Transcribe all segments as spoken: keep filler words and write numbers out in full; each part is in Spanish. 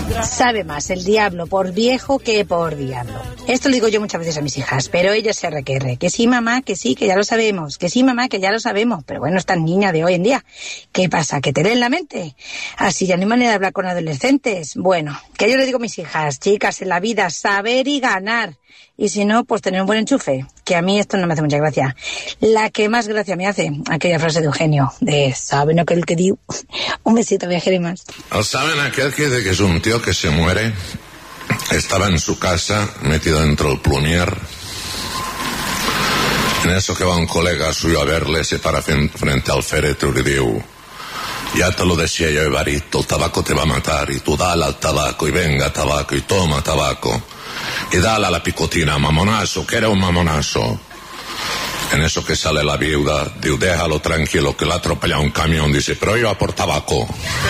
Sabe más el diablo por viejo que por diablo. Esto lo digo yo muchas veces a mis hijas, pero ellas se requerre. Que sí, mamá, que sí, que ya lo sabemos. Que sí, mamá, que ya lo sabemos. Pero bueno, estas niñas de hoy en día, ¿qué pasa? ¿Que te leen la mente? Así ya no hay manera de hablar con adolescentes. Bueno, que yo le digo a mis hijas, chicas, en la vida, saber y ganar. Y si no, pues tener un buen enchufe. Que a mí esto no me hace mucha gracia. La que más gracia me hace, aquella frase de Eugenio, de ¿saben aquel que digo? Un besito, viajeros. ¿Saben aquel que dice que es un tío que se muere? Estaba en su casa, metido dentro del plunier. En eso que va un colega suyo a verle, se para frente al féretro y le digo: ya te lo decía yo, Evarito, el tabaco te va a matar, y tú dale al tabaco, y venga tabaco, y toma tabaco, y dale a la picotina, mamonazo, que era un mamonazo. En eso que sale la viuda, digo, déjalo tranquilo, que le ha atropellado un camión, dice, pero yo a por tabaco.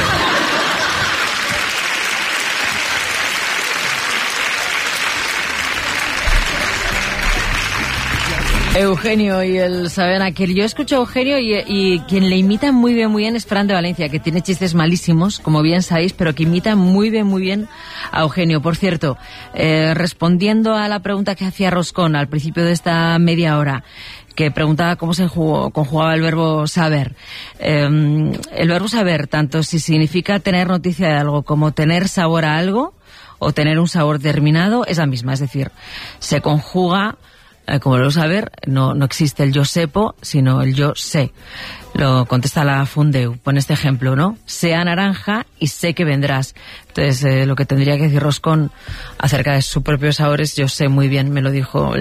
Eugenio y el saber aquel. Yo escucho a Eugenio y, y quien le imita muy bien, muy bien es Fran de Valencia, que tiene chistes malísimos, como bien sabéis, pero que imita muy bien, muy bien a Eugenio. Por cierto, eh, respondiendo a la pregunta que hacía Roscón al principio de esta media hora, que preguntaba cómo se jugó, conjugaba el verbo saber. Eh, el verbo saber, tanto si significa tener noticia de algo como tener sabor a algo, o tener un sabor determinado, es la misma. Es decir, se conjuga... Como lo saber, no, no existe el yo sepo, sino el yo sé. Lo contesta la Fundeu. Pone este ejemplo, ¿no? Sea naranja y sé que vendrás. Entonces, eh, lo que tendría que decir Roscón acerca de sus propios sabores, yo sé muy bien, me lo dijo